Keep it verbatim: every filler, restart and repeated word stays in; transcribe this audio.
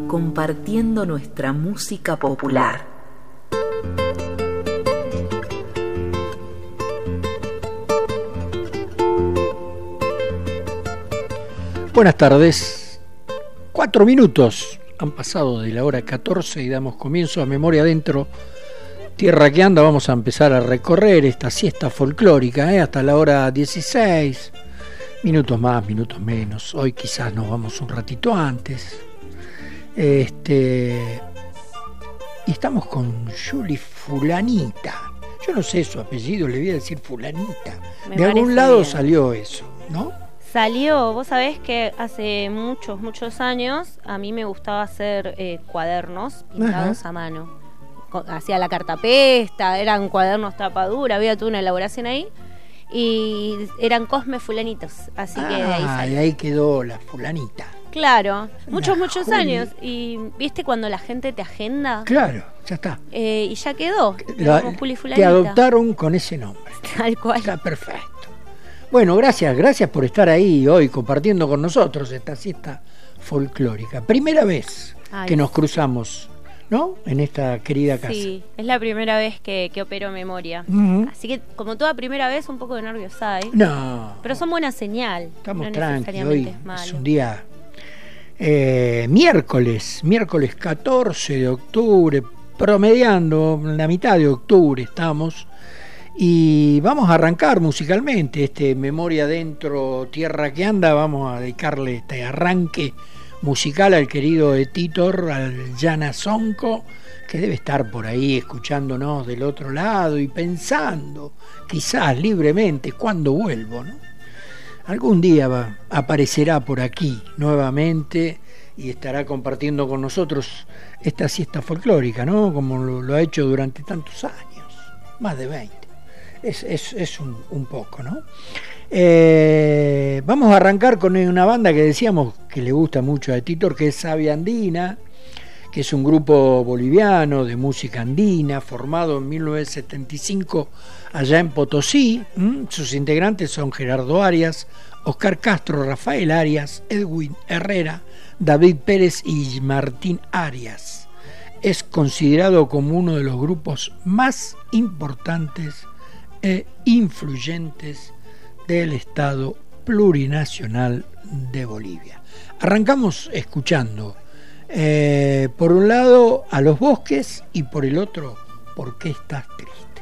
compartiendo nuestra música popular. Buenas tardes, cuatro minutos han pasado de la hora catorce y damos comienzo a Memoria Adentro, Tierra que Anda. Vamos a empezar a recorrer esta siesta folclórica ¿eh? hasta la hora dieciséis, minutos más, minutos menos. Hoy quizás nos vamos un ratito antes. Este, y estamos con Juli Fulanita. Yo no sé su apellido, le voy a decir Fulanita. Me de algún lado bien. Salió eso, ¿no? Salió, vos sabés que hace muchos, muchos años a mí me gustaba hacer eh, cuadernos pintados Ajá. a mano. Co- Hacía la cartapesta, eran cuadernos tapadura, había toda una elaboración ahí. Y eran Cosme Fulanitos, así que de ahí Ah, salió. y ahí quedó la Fulanita. Claro, muchos, La muchos Juli. años. Y viste cuando la gente te agenda. Claro, ya está. Eh, y ya quedó. La- Como Juli te Fulanita. adoptaron con ese nombre. Tal cual. Está perfecto. Bueno, gracias, gracias por estar ahí hoy compartiendo con nosotros esta siesta folclórica. Primera vez Ay, que nos sí. cruzamos, ¿no? En esta querida casa. Sí, es la primera vez que, que opero memoria. Ujú. Así que, como toda primera vez, un poco de nervios hay. No, Pero son buena señal. estamos no tranquilos. necesariamente Hoy es malo. es un día eh, miércoles, miércoles catorce de octubre, promediando la mitad de octubre estamos. Y vamos a arrancar musicalmente este Memoria Adentro, Tierra que Anda. Vamos a dedicarle este arranque musical al querido Etitor, al Yana Sonco, que debe estar por ahí escuchándonos del otro lado y pensando, quizás libremente, cuándo vuelvo, ¿no? Algún día va, aparecerá por aquí nuevamente y estará compartiendo con nosotros esta siesta folclórica, ¿no? Como lo, lo ha hecho durante tantos años, más de veinte. Es, es, es un, un poco, ¿no? Eh, vamos a arrancar con una banda que decíamos que le gusta mucho a Titor, que es Savia Andina, que es un grupo boliviano de música andina formado en mil novecientos setenta y cinco allá en Potosí. ¿Mm? Sus integrantes son Gerardo Arias, Oscar Castro, Rafael Arias, Edwin Herrera, David Pérez y Martín Arias. Es considerado como uno de los grupos más importantes e influyentes del Estado plurinacional de Bolivia. Arrancamos escuchando eh, por un lado a Los Bosques y por el otro ¿Por qué estás triste?